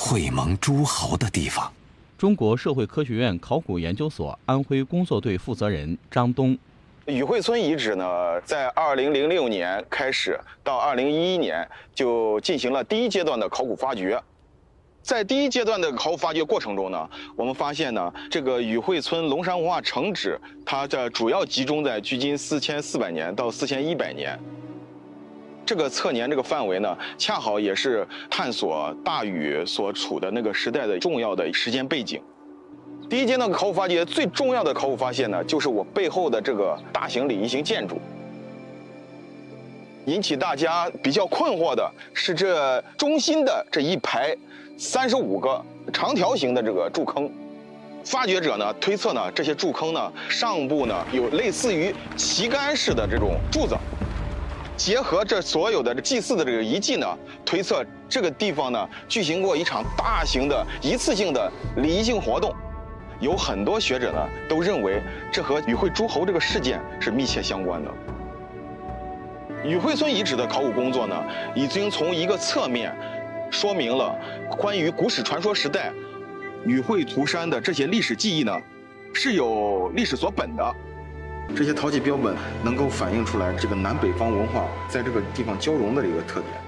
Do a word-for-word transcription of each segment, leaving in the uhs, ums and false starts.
会盟诸侯的地方。 中国社会科学院考古研究所安徽工作队负责人张东。 禹会村遗址呢，在二零零六年开始到二零一一年就进行了第一阶段的考古发掘。在第一阶段的考古发掘过程中呢，我们发现呢，这个禹会村龙山文化城址，它这主要集中在距今四千四百年到四千一百年。这个测年这个范围呢，恰好也是探索大禹所处的那个时代的重要的时间背景。第一阶段考古发掘最重要的考古发现呢，就是我背后的这个大型礼仪型建筑。引起大家比较困惑的是，这中心的这一排三十五个长条形的这个柱坑，发掘者呢推测呢，这些柱坑呢上部呢有类似于旗杆式的这种柱子。结合这所有的祭祀的这个遗迹呢，推测这个地方呢举行过一场大型的一次性的礼仪性活动。有很多学者呢都认为，这和禹会诸侯这个事件是密切相关的。禹会村遗址的考古工作呢，已经从一个侧面说明了关于古史传说时代禹会涂山的这些历史记忆呢，是有历史所本的。这些陶器标本能够反映出来这个南北方文化在这个地方交融的一个特点。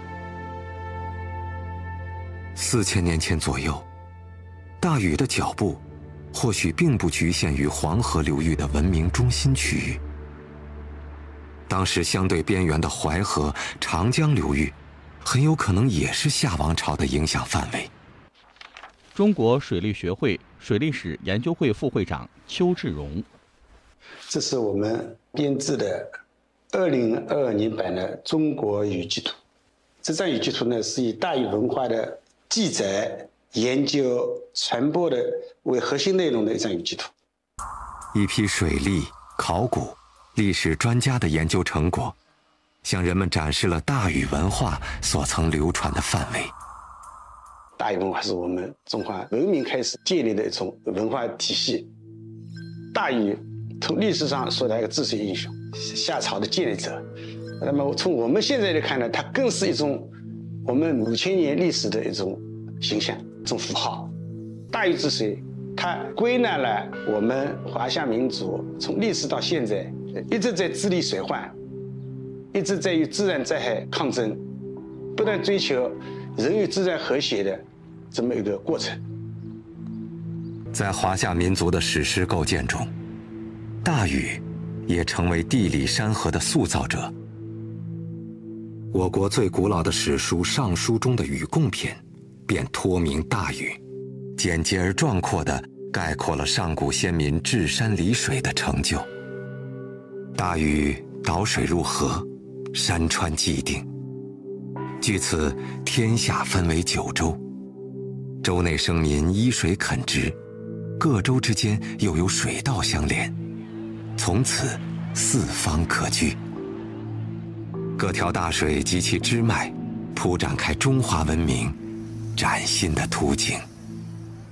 四千年前左右，大禹的脚步或许并不局限于黄河流域的文明中心区域。当时相对边缘的淮河、长江流域，很有可能也是夏王朝的影响范围。 中国水利学会水利史研究会副会长邱志荣。 这是我们编制的二零二二年版的中国禹记图。这张禹记图呢，是以大禹文化的记载、研究、传播的为核心内容的一张禹记图。 一批水利、考古、历史专家的研究成果，向人们展示了大禹文化所曾流传的范围。 大禹文化是我们中华文明开始建立的一种文化体系。大禹从历史上说的一个治水英雄，夏朝的建立者。那么从我们现在来看呢，它更是一种我们五千年历史的一种形象、一种符号。大禹治水，它归纳了我们华夏民族从历史到现在一直在治理水患，一直在与自然灾害抗争，不断追求人与自然和谐的这么一个过程。 在华夏民族的史诗构建中，大禹也成为地理山河的塑造者。我国最古老的史书《尚书》中的禹贡篇便托名大禹，简洁而壮阔地概括了上古先民治山理水的成就。大禹导水入河，山川既定，据此天下分为九州，州内生民依水垦殖，各州之间又有水道相连，从此四方可居。各条大水及其支脉，铺展开中华文明崭新的图景。